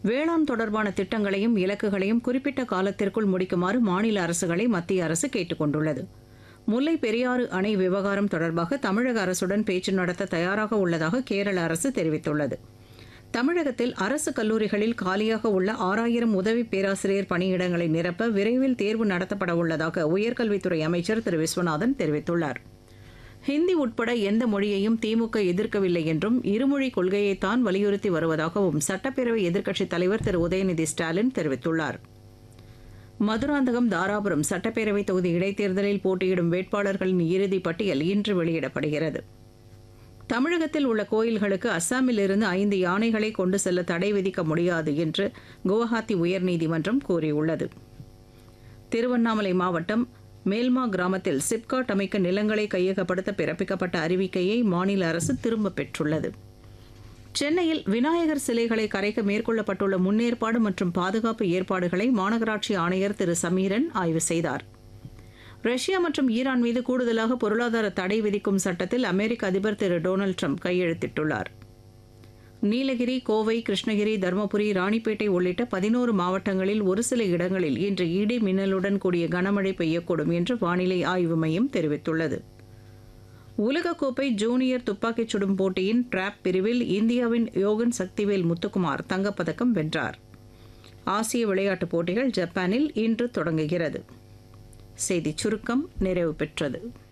வேளாண் தொடர்பான திட்டங்களையும் இலக்குகளையும் குறிப்பிட்ட காலத்திற்குள் முடிக்குமாறு மாநில அரசுகளை மத்திய அரசு கேட்டுக் கொண்டுள்ளது. முல்லை பெரியாறு அணை விவகாரம் தொடர்பாக தமிழக அரசுடன் பேச்சு நடத்த தயாராக உள்ளதாக கேரள அரசு தெரிவித்துள்ளது. தமிழகத்தில் அரசு கல்லூரிகளில் காலியாக உள்ள 6000 உதவி பேராசிரியர் பணியிடங்களை நிரப்ப விரைவில் தேர்வு நடத்தப்பட உள்ளதாக உயர்கல்வித்துறை அமைச்சர் திரு விஸ்வநாதன் தெரிவித்துள்ளார். ஹிந்தி உட்பட எந்த மொழியையும் திமுக எதிர்க்கவில்லை என்றும் இருமொழி கொள்கையைத்தான் வலியுறுத்தி வருவதாகவும் சட்டப்பேரவை எதிர்க்கட்சித் தலைவர் திரு உதயநிதி ஸ்டாலின் தெரிவித்துள்ளார். மதுராந்தகம், தாராபுரம் சட்டப்பேரவை தொகுதி இடைத்தேர்தலில் போட்டியிடும் வேட்பாளர்களின் இறுதிப் பட்டியல் இன்று வெளியிடப்படுகிறது. தமிழகத்தில் உள்ள கோயில்களுக்கு அஸ்ஸாமில் இருந்து 5 யானைகளை கொண்டு செல்ல தடை விதிக்க முடியாது என்று குவஹாத்தி உயர்நீதிமன்றம் கூறியுள்ளது. திருவண்ணாமலை மாவட்டம் மேல்மா கிராமத்தில் சிப்காட் அமைக்க நிலங்களை கையகப்படுத்த பிறப்பிக்கப்பட்ட அறிவிக்கையை மாநில அரசு திரும்பப் பெற்றுள்ளது. சென்னையில் விநாயகர் சிலைகளை கரைக்க மேற்கொள்ளப்பட்டுள்ள முன்னேற்பாடு மற்றும் பாதுகாப்பு ஏற்பாடுகளை மாநகராட்சி ஆணையர் திரு சமீரன் ஆய்வு செய்தார். ரஷ்யா மற்றும் ஈரான் மீது கூடுதலாக பொருளாதார தடை விதிக்கும் சட்டத்தில் அமெரிக்க அதிபர் திரு டொனால்டு ட்ரம்ப் கையெழுத்திட்டுள்ளார். நீலகிரி, கோவை, கிருஷ்ணகிரி, தருமபுரி, ராணிப்பேட்டை உள்ளிட்ட 11 மாவட்டங்களில் ஒரு சில இடங்களில் இன்று இடி மின்னலுடன் கூடிய கனமழை பெய்யக்கூடும் என்று வானிலை ஆய்வு மையம் தெரிவித்துள்ளது. உலகக்கோப்பை ஜூனியர் துப்பாக்கிச் சுடும் போட்டியின் டிராப் பிரிவில் இந்தியாவின் யோகன் சக்திவேல் முத்துக்குமார் தங்கப்பதக்கம் வென்றார். ஆசிய விளையாட்டுப் போட்டிகள் ஜப்பானில் இன்று தொடங்குகிறது. செய்திச் சுருக்கம் நிறைவு பெற்றது.